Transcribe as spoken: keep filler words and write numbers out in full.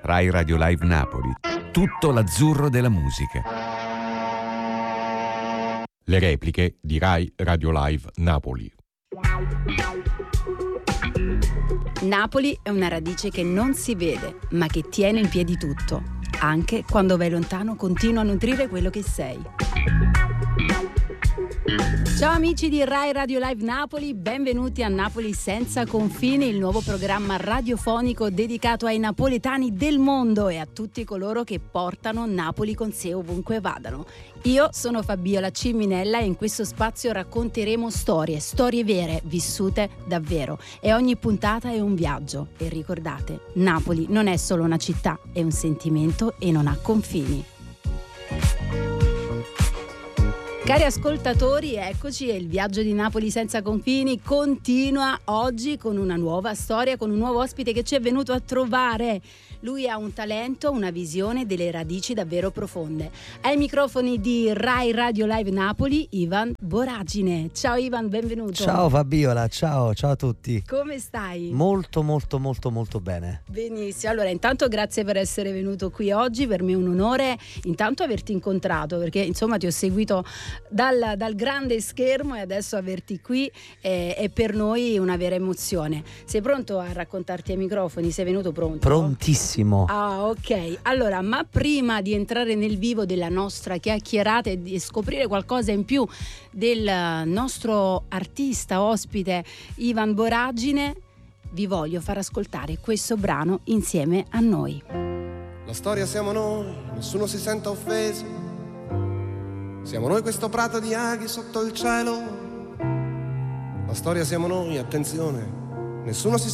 Rai Radio Live Napoli. Tutto l'azzurro della musica. Le repliche di Rai Radio Live Napoli. Napoli è una radice che non si vede, ma che tiene in piedi tutto. Anche quando vai lontano, continua a nutrire quello che sei. Ciao amici di Rai Radio Live Napoli, benvenuti a Napoli Senza Confini, il nuovo programma radiofonico dedicato ai napoletani del mondo e a tutti coloro che portano Napoli con sé ovunque vadano. Io sono Fabiola Ciminella e in questo spazio racconteremo storie, storie vere, vissute davvero. E ogni puntata è un viaggio. E ricordate, Napoli non è solo una città, è un sentimento e non ha confini. Cari ascoltatori, eccoci e il viaggio di Napoli Senza Confini continua oggi con una nuova storia, con un nuovo ospite che ci è venuto a trovare. Lui ha un talento, una visione, delle radici davvero profonde. Ai microfoni di Rai Radio Live Napoli, Ivan Boragine. Ciao Ivan, benvenuto. Ciao Fabiola, ciao, ciao a tutti. Come stai? Molto, molto, molto, molto bene. Benissimo, allora intanto grazie per essere venuto qui oggi, per me è un onore intanto averti incontrato, perché insomma ti ho seguito dal, dal grande schermo e adesso averti qui è, è per noi una vera emozione. Sei pronto a raccontarti ai microfoni? Sei venuto pronto? Prontissimo. Ah, ok. Allora, ma prima di entrare nel vivo della nostra chiacchierata e di scoprire qualcosa in più del nostro artista ospite Ivan Boragine, vi voglio far ascoltare questo brano insieme a noi. La storia siamo noi, nessuno si senta offeso. Siamo noi questo prato di aghi sotto il cielo. La storia siamo noi, attenzione, nessuno si